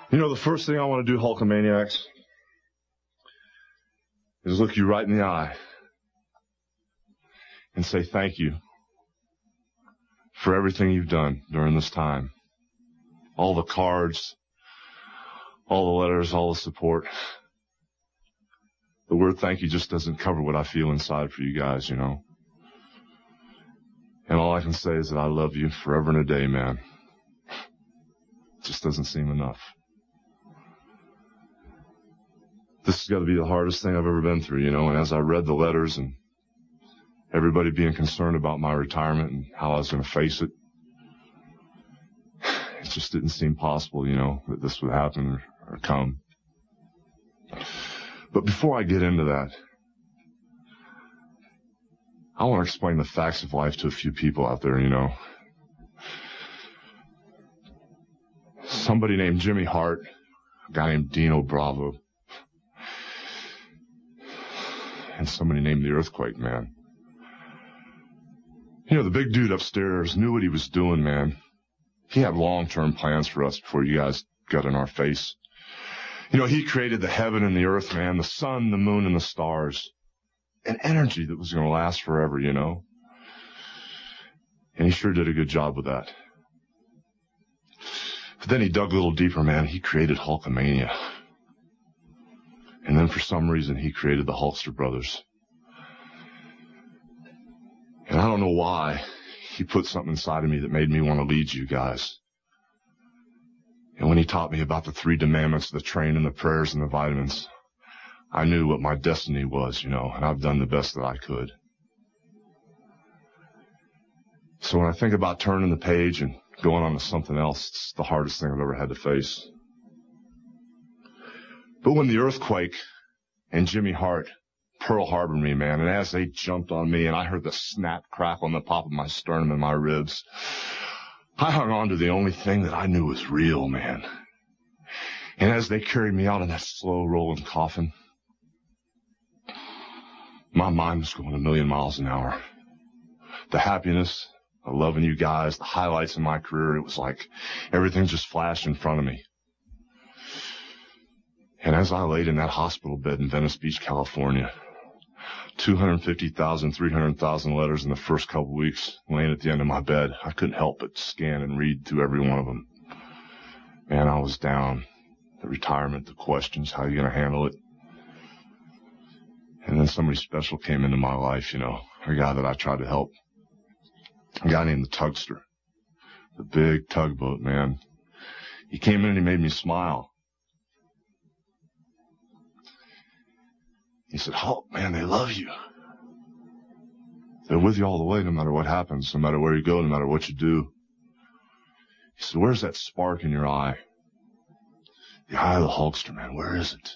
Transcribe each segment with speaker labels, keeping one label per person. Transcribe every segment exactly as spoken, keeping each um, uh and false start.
Speaker 1: You know, the first thing I want to do, Hulkamaniacs, is look you right in the eye and say thank you for everything you've done during this time. All the cards, all the letters, all the support. The word thank you just doesn't cover what I feel inside for you guys, you know. And all I can say is that I love you forever and a day, man. It just doesn't seem enough. This has got to be the hardest thing I've ever been through, you know, and as I read the letters and everybody being concerned about my retirement and how I was going to face it, it just didn't seem possible, you know, that this would happen or, or come. But before I get into that, I want to explain the facts of life to a few people out there, you know. Somebody named Jimmy Hart, a guy named Dino Bravo, and somebody named the Earthquake Man. You know, the big dude upstairs knew what he was doing, man. He had long-term plans for us before you guys got in our face. You know, he created the heaven and the earth, man, the sun, the moon, and the stars. An energy that was going to last forever, you know. And he sure did a good job with that. But then he dug a little deeper, man. He created Hulkamania. And then for some reason, he created the Hulkster brothers. And I don't know why he put something inside of me that made me want to lead you guys. And when he taught me about the three commandments, the train and the prayers and the vitamins, I knew what my destiny was, you know, and I've done the best that I could. So when I think about turning the page and going on to something else, it's the hardest thing I've ever had to face. But when the Earthquake and Jimmy Hart Pearl Harbored me, man, and as they jumped on me and I heard the snap crackle on the top of my sternum and my ribs, I hung on to the only thing that I knew was real, man. And as they carried me out in that slow rolling coffin, my mind was going a million miles an hour. The happiness, the loving you guys, the highlights of my career, it was like everything just flashed in front of me. And as I laid in that hospital bed in Venice Beach, California, two hundred fifty thousand, three hundred thousand letters in the first couple weeks, laying at the end of my bed, I couldn't help but scan and read through every one of them. Man, I was down. The retirement, the questions, how are you going to handle it? And then somebody special came into my life, you know, a guy that I tried to help. A guy named the Tugster. The big tugboat, man. He came in and he made me smile. He said, Hulk, man, they love you. They're with you all the way, no matter what happens, no matter where you go, no matter what you do. He said, where's that spark in your eye? The eye of the Hulkster, man, where is it?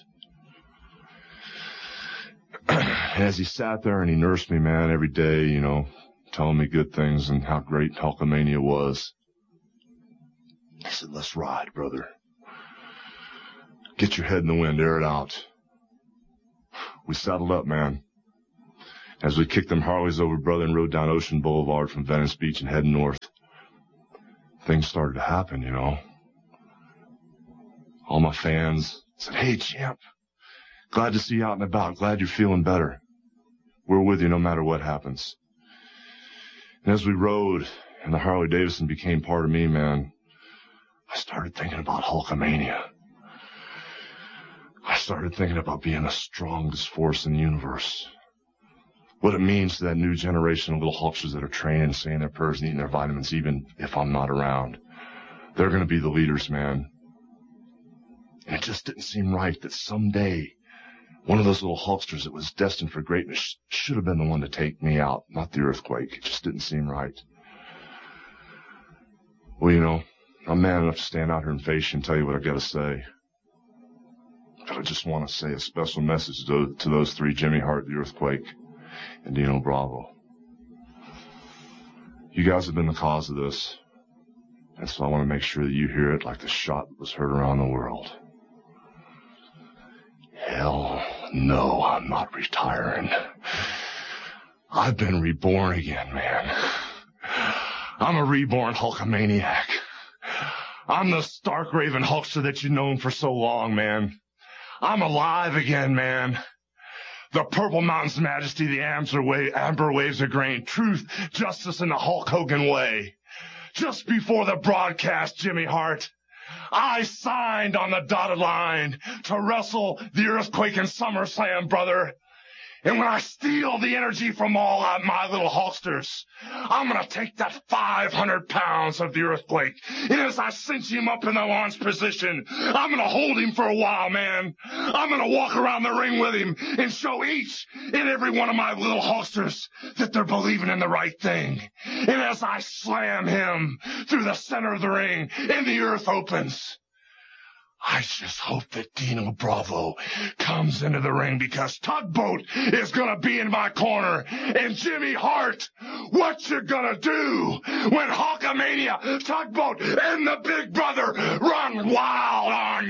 Speaker 1: And as he sat there and he nursed me, man, every day, you know, telling me good things and how great Hulkamania was, he said, let's ride, brother. Get your head in the wind, air it out. We saddled up, man. As we kicked them Harleys over, brother, and rode down Ocean Boulevard from Venice Beach and heading north, things started to happen, you know. All my fans said, hey, champ, glad to see you out and about. Glad you're feeling better. We're with you no matter what happens. And as we rode and the Harley Davidson became part of me, man, I started thinking about Hulkamania. I started thinking about being the strongest force in the universe. What it means to that new generation of little Hulksters that are training, saying their prayers and eating their vitamins, even if I'm not around. They're going to be the leaders, man. And it just didn't seem right that someday one of those little Hulksters that was destined for greatness should have been the one to take me out, not the Earthquake. It just didn't seem right. Well, you know, I'm man enough to stand out here and face you and tell you what I got to say. But I just want to say a special message to, to those three, Jimmy Hart, the Earthquake, and Dino Bravo. You guys have been the cause of this, and so I want to make sure that you hear it like the shot that was heard around the world. Hell no, I'm not retiring. I've been reborn again, man. I'm a reborn Hulkamaniac. I'm the stark Raven Hulkster that you've known for so long, man. I'm alive again, man. The Purple Mountain's majesty, the amber, wave, amber waves of grain, truth, justice, and the Hulk Hogan way. Just before the broadcast, Jimmy Hart, I signed on the dotted line to wrestle the Earthquake in SummerSlam, brother. And when I steal the energy from all my little Hulksters, I'm going to take that five hundred pounds of the Earthquake. And as I cinch him up in the launch position, I'm going to hold him for a while, man. I'm going to walk around the ring with him and show each and every one of my little Hulksters that they're believing in the right thing. And as I slam him through the center of the ring and the earth opens, I just hope that Dino Bravo comes into the ring, because Tugboat is going to be in my corner. And Jimmy Hart, what you going to do when Hulkamania, Tugboat, and the Big Brother run wild on you?